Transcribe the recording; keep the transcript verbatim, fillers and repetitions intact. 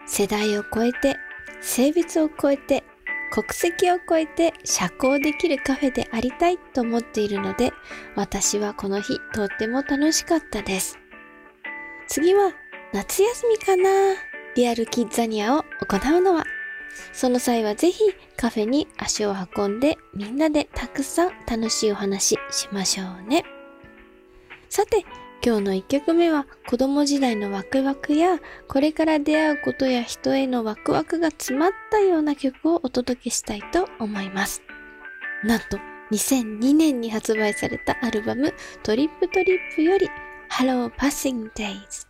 世代を超えて、性別を超えて、国籍を超えて社交できるカフェでありたいと思っているので、私はこの日とっても楽しかったです。次は夏休みかな。リアルキッザニアを行うのは、その際はぜひカフェに足を運んでみんなでたくさん楽しいお話しましょうね。さて、今日のいっきょくめは子供時代のワクワクやこれから出会うことや人へのワクワクが詰まったような曲をお届けしたいと思います。なんとにせんにねんに発売されたアルバムトリップトリップより Hello Passing Days。